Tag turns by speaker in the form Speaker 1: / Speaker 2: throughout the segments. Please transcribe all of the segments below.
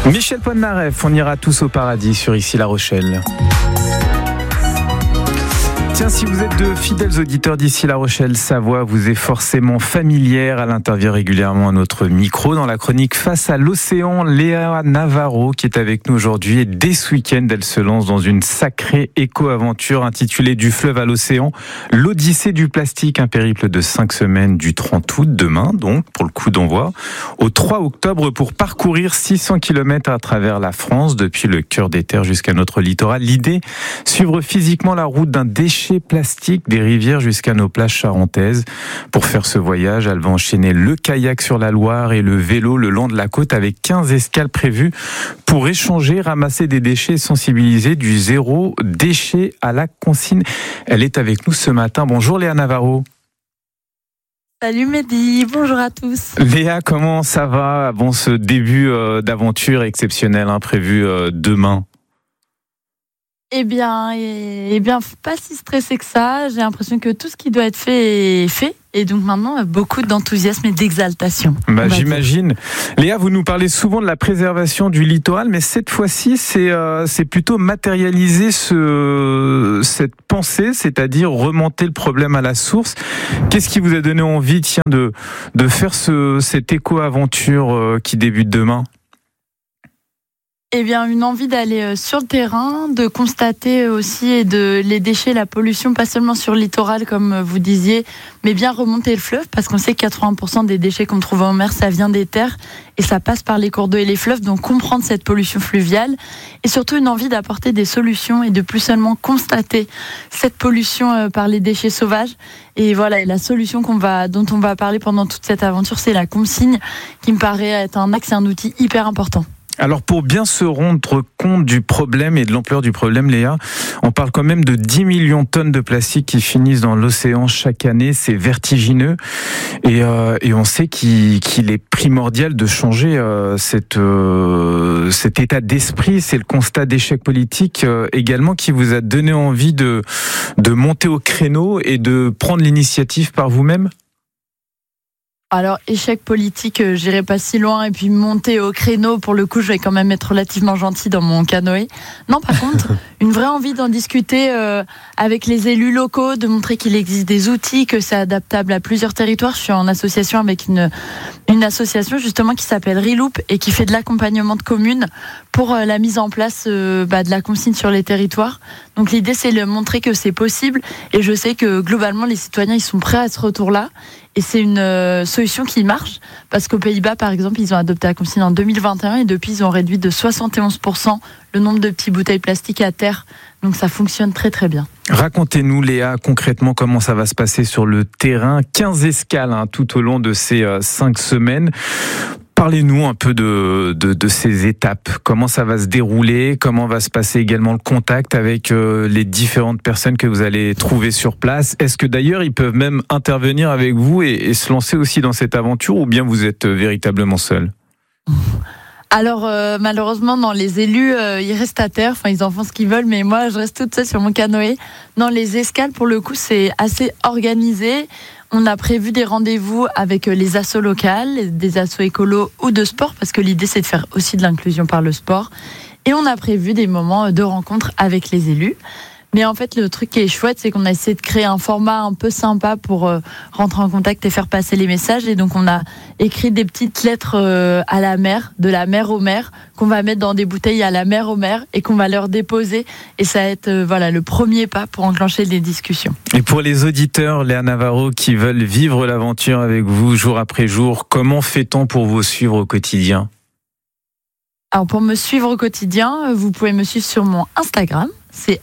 Speaker 1: Michel Polnareff, on ira tous au paradis sur Ici La Rochelle. Tiens, si vous êtes de fidèles auditeurs d'Ici La Rochelle, sa voix vous est forcément familière. Elle intervient régulièrement à notre micro dans la chronique Face à l'océan. Léa Navarro qui est avec nous aujourd'hui, et dès ce week-end, elle se lance dans une sacrée éco-aventure intitulée Du fleuve à l'océan, l'Odyssée du plastique, un périple de 5 semaines du 30 août, demain donc, pour le coup d'envoi, au 3 octobre pour parcourir 600 km à travers la France, depuis le cœur des terres jusqu'à notre littoral. L'idée, suivre physiquement la route d'un déchet plastique des rivières jusqu'à nos plages charentaises. Pour faire ce voyage, elle va enchaîner le kayak sur la Loire et le vélo le long de la côte avec 15 escales prévues pour échanger, ramasser des déchets et sensibiliser du zéro déchet à la consigne. Elle est avec nous ce matin. Bonjour Léa Navarro.
Speaker 2: Salut Mehdi, bonjour à tous.
Speaker 1: Léa, comment ça va avant ce début d'aventure exceptionnelle prévu demain ?
Speaker 2: Eh bien, pas si stressé que ça. J'ai l'impression que tout ce qui doit être fait est fait. Et donc maintenant, beaucoup d'enthousiasme et d'exaltation.
Speaker 1: J'imagine. Léa, vous nous parlez souvent de la préservation du littoral, mais cette fois-ci, c'est plutôt matérialiser cette pensée, c'est-à-dire remonter le problème à la source. Qu'est-ce qui vous a donné envie, de faire cette éco-aventure qui débute demain ?
Speaker 2: Eh bien, une envie d'aller sur le terrain, de constater aussi les déchets, la pollution, pas seulement sur le littoral, comme vous disiez, mais bien remonter le fleuve, parce qu'on sait que 80% des déchets qu'on trouve en mer, ça vient des terres, et ça passe par les cours d'eau et les fleuves, donc comprendre cette pollution fluviale, et surtout une envie d'apporter des solutions, et de plus seulement constater cette pollution par les déchets sauvages. Et voilà, et la solution dont on va parler pendant toute cette aventure, c'est la consigne, qui me paraît être un axe et un outil hyper important.
Speaker 1: Alors pour bien se rendre compte du problème et de l'ampleur du problème, Léa, on parle quand même de 10 millions de tonnes de plastique qui finissent dans l'océan chaque année. C'est vertigineux et on sait qu'il est primordial de changer cet état d'esprit. C'est le constat d'échec politique également qui vous a donné envie de monter au créneau et de prendre l'initiative par vous-même ?
Speaker 2: Alors, échec politique, j'irai pas si loin, et puis monter au créneau, pour le coup, je vais quand même être relativement gentille dans mon canoë. Non, par contre, une vraie envie d'en discuter avec les élus locaux, de montrer qu'il existe des outils, que c'est adaptable à plusieurs territoires. Je suis en association avec une association justement qui s'appelle Reloop et qui fait de l'accompagnement de communes pour la mise en place de la consigne sur les territoires. Donc l'idée, c'est de montrer que c'est possible, et je sais que globalement, les citoyens, ils sont prêts à ce retour-là. Et c'est une solution qui marche, parce qu'aux Pays-Bas, par exemple, ils ont adopté la consigne en 2021 et depuis, ils ont réduit de 71% le nombre de petites bouteilles plastiques à terre. Donc ça fonctionne très très bien.
Speaker 1: Racontez-nous, Léa, concrètement comment ça va se passer sur le terrain. 15 escales tout au long de ces 5 semaines. Parlez-nous un peu de ces étapes. Comment ça va se dérouler ? Comment va se passer également le contact avec les différentes personnes que vous allez trouver sur place ? Est-ce que d'ailleurs ils peuvent même intervenir avec vous et se lancer aussi dans cette aventure, ou bien vous êtes véritablement seul ?
Speaker 2: Alors malheureusement, non, les élus ils restent à terre, ils en font ce qu'ils veulent, mais moi je reste toute seule sur mon canoë. Non, les escales pour le coup c'est assez organisé. On a prévu des rendez-vous avec les assos locales, des assos écolos ou de sport, parce que l'idée c'est de faire aussi de l'inclusion par le sport. Et on a prévu des moments de rencontre avec les élus. Mais en fait, le truc qui est chouette, c'est qu'on a essayé de créer un format un peu sympa pour rentrer en contact et faire passer les messages. Et donc, on a écrit des petites lettres à la mer, de la mer aux mers, qu'on va mettre dans des bouteilles à la mer aux mers et qu'on va leur déposer. Et ça va être le premier pas pour enclencher des discussions.
Speaker 1: Et pour les auditeurs, Léa Navarro, qui veulent vivre l'aventure avec vous jour après jour, comment fait-on pour vous suivre au quotidien ?
Speaker 2: Alors, pour me suivre au quotidien, vous pouvez me suivre sur mon Instagram. C'est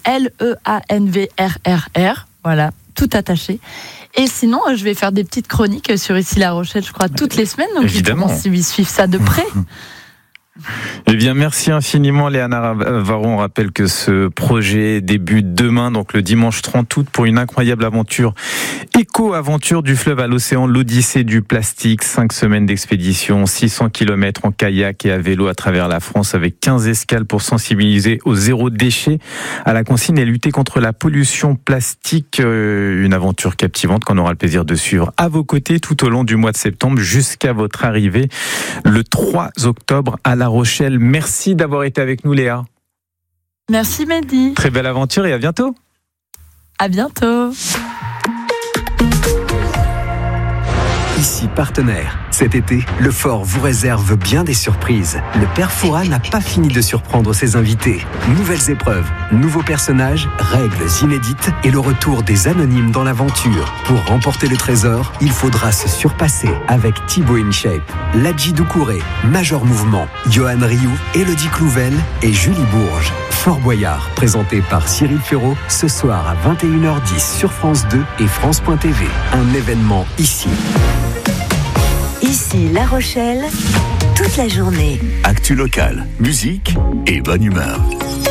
Speaker 2: LEANVRRR, voilà, tout attaché. Et sinon, je vais faire des petites chroniques sur Ici La Rochelle, je crois, toutes les semaines. Donc,
Speaker 1: évidemment,
Speaker 2: ils suivent ça de près.
Speaker 1: Eh bien, merci infiniment, Léa Navarro. On rappelle que ce projet débute demain, donc le dimanche 30 août, pour une incroyable aventure, éco-aventure du fleuve à l'océan, l'Odyssée du plastique. 5 semaines d'expédition, 600 km en kayak et à vélo à travers la France, avec 15 escales pour sensibiliser au zéro déchet, à la consigne et lutter contre la pollution plastique. Une aventure captivante qu'on aura le plaisir de suivre à vos côtés tout au long du mois de septembre jusqu'à votre arrivée le 3 octobre à La La Rochelle. Merci d'avoir été avec nous, Léa.
Speaker 2: Merci Mehdi.
Speaker 1: Très belle aventure et à bientôt.
Speaker 2: À bientôt.
Speaker 3: Ici partenaire. Cet été, le Fort vous réserve bien des surprises. Le Père Fouras n'a pas fini de surprendre ses invités. Nouvelles épreuves, nouveaux personnages, règles inédites et le retour des anonymes dans l'aventure. Pour remporter le trésor, il faudra se surpasser avec Thibaut InShape, Ladji Doucouré, Major Mouvement, Johan Rioux, Élodie Clouvel et Julie Bourges. Fort Boyard, présenté par Cyril Ferraud, ce soir à 21h10 sur France 2 et France.tv. Un événement ici.
Speaker 4: Ici La Rochelle, toute la journée.
Speaker 5: Actu locale, musique et bonne humeur.